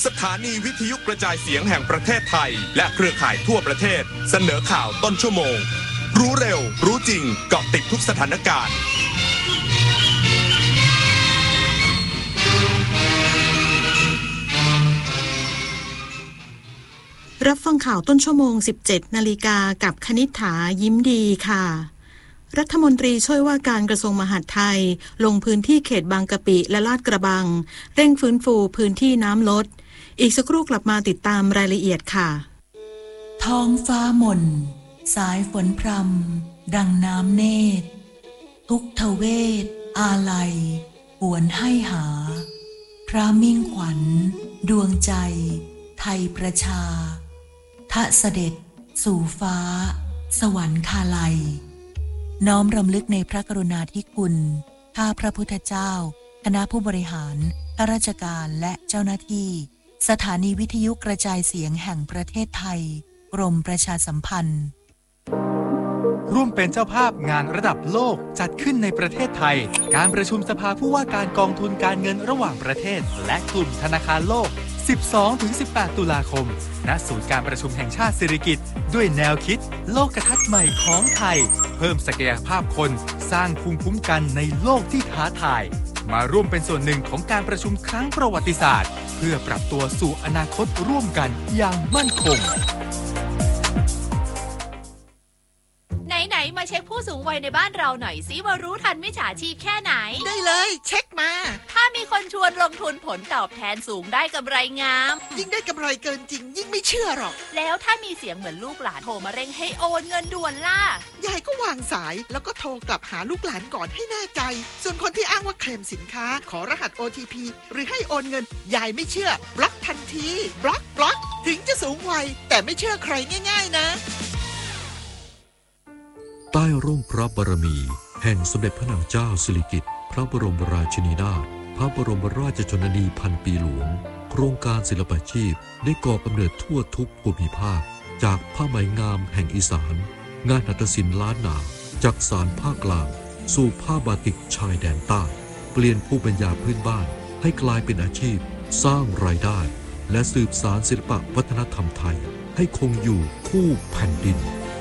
สถานีวิทยุกระจายเสียงแห่งประเทศไทยและเครือข่ายทั่วประเทศเสนอข่าวต้นชั่วโมงรู้เร็วรู้จริงเกาะติดทุกสถานการณ์รับฟังข่าวต้นชั่วโมง 17 นาฬิกากับคณิษฐายิ้มดีค่ะรัฐมนตรีช่วยว่าการกระทรวงมหาดไทยลงพื้นที่เขตบางกะปิและลาดกระบังเร่งฟื้นฟูพื้นที่น้ำลดอีกสักครู่กลับมาติดตามรายละเอียดค่ะท้องฟ้าหม่นสายฝนพรำดังน้ำเนตรทุกทเวทอาลัยหวนให้หาพระมิ่งขวัญดวงใจไทยประชาทะเสด็จสู่ฟ้าสวรรคาลัยน้อมรำลึกในพระกรุณาธิคุณข้าพระพุทธเจ้าคณะผู้บริหารข้าราชการและเจ้าหน้าที่สถานีวิทยุกระจายเสียงแห่งประเทศไทยกรมประชาสัมพันธ์ร่วมเป็นเจ้าภาพงานระดับโลกจัดขึ้นในประเทศไทยการประชุมสภาผู้ว่าการกองทุนการเงินระหว่างประเทศและกลุ่มธนาคารโลก 12-18 ตุลาคมณศูนย์การประชุมแห่งชาติสิริกิติ์ด้วยแนวคิดโลกทัศน์ใหม่ของไทยเพิ่มศักยภาพคนสร้างภูมิคุ้มกันในโลกที่ท้าทายมาร่วมเป็นส่วนหนึ่งของการประชุมครั้งประวัติศาสตร์เพื่อปรับตัวสู่อนาคตร่วมกันอย่างมั่นคงไหนมาเช็คผู้สูงวัยในบ้านเราหน่อยสิว่ารู้ทันมิจฉาชีพแค่ไหนได้เลยเช็คมาถ้ามีคนชวนลงทุนผลตอบแทนสูงได้กำไรงามยิ่งได้กำไรเกินจริงยิ่งไม่เชื่อหรอกแล้วถ้ามีเสียงเหมือนลูกหลานโทรมาเร่งให้โอนเงินด่วนล่ะยายก็วางสายแล้วก็โทรกลับหาลูกหลานก่อนให้แน่ใจส่วนคนที่อ้างว่าเคลมสินค้าขอรหัส OTP หรือให้โอนเงินยายไม่เชื่อบล็อกทันทีบล็อกถึงจะสูงวัยแต่ไม่เชื่อใครง่ายๆนะใต้ร่มพระบารมีแห่งสมเด็จพระนางเจ้าสิริกิติ์พระบรมราชินีนาถพระบรมราชชนนีพันปีหลวงโครงการศิลปาชีพได้ก่อกำเนิดทั่วทุกภูมิภาคจากผ้าไหมงามแห่งอีสานงานหัตถศิลป์ล้านนาจากสานภาคกลางสู่ผ้าบาติกชายแดนใต้เปลี่ยนภูมิปัญญาพื้นบ้านให้กลายเป็นอาชีพสร้างรายได้และสืบสานศิลปวัฒนธรรมไทยให้คงอยู่คู่แผ่นดิน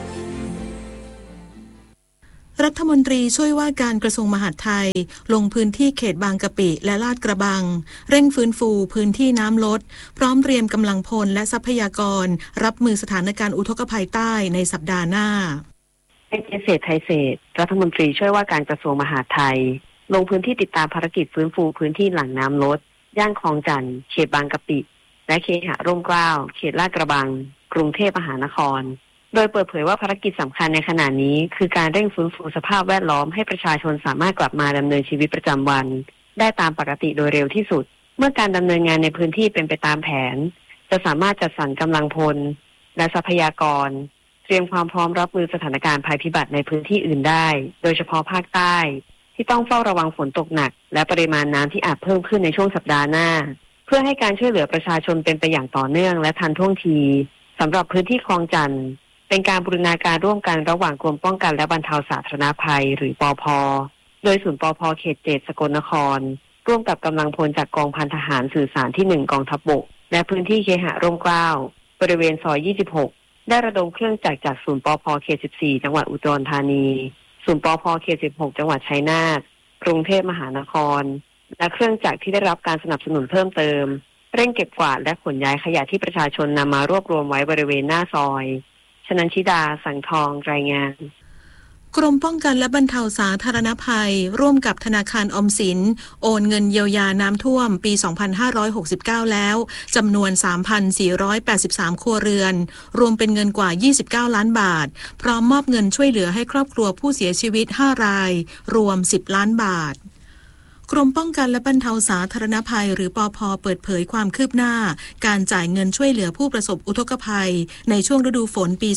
รัฐมนตรีช่วยว่าการกระทรวงมหาดไทยลงพื้นที่เขตบางกะปิและลาดกระบังเร่งฟื้นฟูพื้นที่น้ำลดพร้อมเตรียมกำลังพลและทรัพยากรรับมือสถานการณ์อุทกภัยใต้ในสัปดาห์หน้าเศรษฐ์ไทยเศรษฐ์รัฐมนตรีช่วยว่าการกระทรวงมหาดไทยลงพื้นที่ติดตามภารกิจฟื้นฟูพื้นที่หลังน้ำลดย่านคลองจันทน์เขตบางกะปิและเคหะร่มเกล้าเขตลาดกระบังกรุงเทพมหานครโดยเปิดเผยว่าภารกิจสำคัญในขณะนี้คือการเร่งฟื้นฟูสภาพแวดล้อมให้ประชาชนสามารถกลับมาดำเนินชีวิตประจำวันได้ตามปกติโดยเร็วที่สุดเมื่อการดำเนินงานในพื้นที่เป็นไปตามแผนจะสามารถจัดสรรกำลังพลและทรัพยากรเตรียมความพร้อมรับมือสถานการณ์ภัยพิบัติในพื้นที่อื่นได้โดยเฉพาะภาคใต้ที่ต้องเฝ้าระวังฝนตกหนักและปริมาณน้ำที่อาจเพิ่มขึ้นในช่วงสัปดาห์หน้าเพื่อให้การช่วยเหลือประชาชนเป็นไปอย่างต่อเนื่องและทันท่วงทีสำหรับพื้นที่คลองจันทน์เป็นการบูรณาการร่วมกันระหว่างกรมป้องกันและบรรเทาสาธารณภัยหรือปภ.โดยศูนย์ปภ.เขต 7 สกลนครร่วมกับกำลังพลจากกองพันทหารสื่อสารที่ 1 กองทัพบกและพื้นที่เคหะร่มเกล้าบริเวณซอย 26 ได้ระดมเครื่องจักรจากศูนย์ปภ.เขต 14 จังหวัดอุดรธานีศูนย์ปภ.เขต 16 จังหวัดชัยนาทกรุงเทพมหานครและเครื่องจักรที่ได้รับการสนับสนุนเพิ่มเติมเร่งเก็บกวาดและขนย้ายขยะที่ประชาชนนำมารวบรวมไว้บริเวณหน้าซอยชนันชิดาสังทองรายงานกรมป้องกันและบรรเทาสาธารณภัยร่วมกับธนาคารออมสินโอนเงินเยียวยาน้ำท่วมปี 2569 แล้วจำนวน 3,483 ครัวเรือนรวมเป็นเงินกว่า 29 ล้านบาทพร้อมมอบเงินช่วยเหลือให้ครอบครัวผู้เสียชีวิต 5 รายรวม 10 ล้านบาทกรมป้องกันและบรรเทาสาธารณภัยหรือปภ.เปิดเผยความคืบหน้าการจ่ายเงินช่วยเหลือผู้ประสบอุทกภัยในช่วงฤดูฝนปี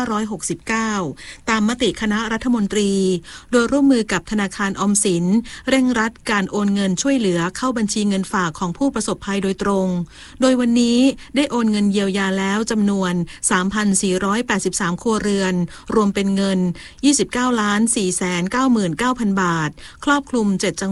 2569 ตามมติคณะรัฐมนตรีโดยร่วมมือกับธนาคารออมสินเร่งรัดการโอนเงินช่วยเหลือเข้าบัญชีเงินฝากของผู้ประสบภัยโดยตรงโดยวันนี้ได้โอนเงินเยียวยาแล้วจำนวน 3,483 ครัวเรือนรวมเป็นเงิน 29,499,000 บาทครอบคลุม7 จังหวัด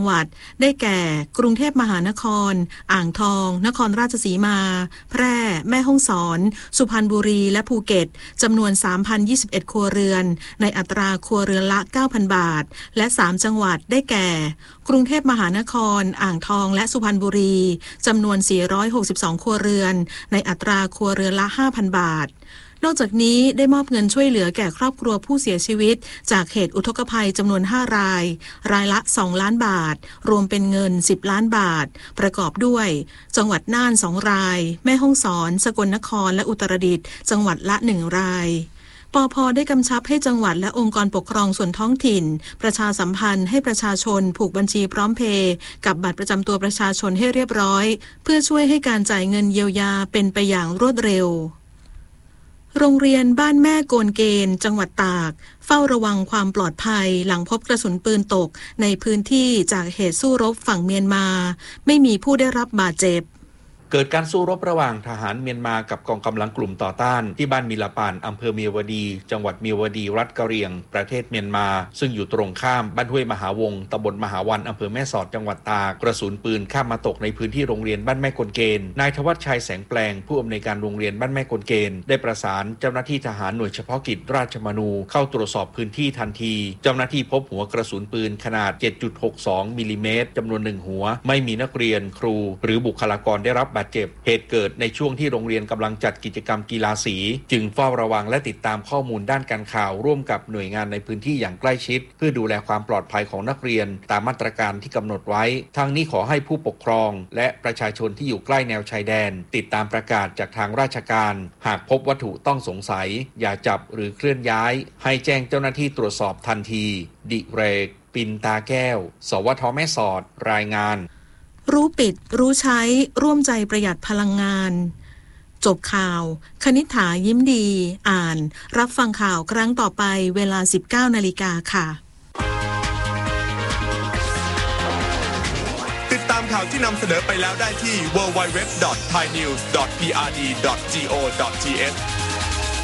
ได้แก่กรุงเทพมหานครอ่างทองนครราชสีมาแพร่แม่ฮ่องสอนสุพรรณบุรีและภูเก็ตจำนวน 3,021 ครัวเรือนในอัตราครัวเรือนละ 9,000 บาทและ3จังหวัดได้แก่กรุงเทพมหานครอ่างทองและสุพรรณบุรีจำนวน462ครัวเรือนในอัตราครัวเรือนละ 5,000 บาทนอกจากนี้ได้มอบเงินช่วยเหลือแก่ครอบครัวผู้เสียชีวิตจากเหตุอุทกภัยจำนวน5รายรายละ2ล้านบาทรวมเป็นเงิน10ล้านบาทประกอบด้วยจังหวัดน่าน2รายแม่ฮ่องสอนสกลนครและอุตรดิตถ์จังหวัดละ1รายปภ.ได้กำชับให้จังหวัดและองค์กรปกครองส่วนท้องถิ่นประชาสัมพันธ์ให้ประชาชนผูกบัญชีพร้อมเพย์กับบัตรประจำตัวประชาชนให้เรียบร้อยเพื่อช่วยให้การจ่ายเงินเยียวยาเป็นไปอย่างรวดเร็วโรงเรียนบ้านแม่โกนเกณฑ์จังหวัดตากเฝ้าระวังความปลอดภัยหลังพบกระสุนปืนตกในพื้นที่จากเหตุสู้รบฝั่งเมียนมาไม่มีผู้ได้รับบาดเจ็บเกิดการสู้รบระหว่างทหารเมียนมากับกองกำลังกลุ่มต่อต้านที่บ้านมิลาปานอำเภอเมียวดีจังหวัดเมียวดีรัฐกะเหรี่ยงประเทศเมียนมาซึ่งอยู่ตรงข้ามบ้านห้วยมหาวงตำบลมหาวันอำเภอแม่สอดจังหวัดตากกระสุนปืนข้ามมาตกในพื้นที่โรงเรียนบ้านแม่กลเกณฑ์นายธวัชชัยแสงแปลงผู้อำนวยการโรงเรียนบ้านแม่กลเกณฑ์ได้ประสานเจ้าหน้าที่ทหารหน่วยเฉพาะกิจราชมนูเข้าตรวจสอบพื้นที่ทันทีเจ้าหน้าที่พบหัวกระสุนปืนขนาด 7.62 มิลลิเมตรจำนวน1หัวไม่มีนักเรียนครูหรือบุคลากรได้รับบาดเจ็บเหตุเกิดในช่วงที่โรงเรียนกำลังจัดกิจกรรมกีฬาสีจึงเฝ้าระวังและติดตามข้อมูลด้านการข่าวร่วมกับหน่วยงานในพื้นที่อย่างใกล้ชิดเพื่อดูแลความปลอดภัยของนักเรียนตามมาตรการที่กำหนดไว้ทางนี้ขอให้ผู้ปกครองและประชาชนที่อยู่ใกล้แนวชายแดนติดตามประกาศจากทางราชการหากพบวัตถุต้องสงสัยอย่าจับหรือเคลื่อนย้ายให้แจ้งเจ้าหน้าที่ตรวจสอบทันทีดิเรกปินตาแก้วสวท.แม่สอดรายงานรู้ปิดรู้ใช้ร่วมใจประหยัดพลังงานจบข่าวคณิษฐายิ้มดีอ่านรับฟังข่าวครั้งต่อไปเวลา 19 นาฬิกาค่ะติดตามข่าวที่นำเสนอไปแล้วได้ที่ www.thainews.prd.go.th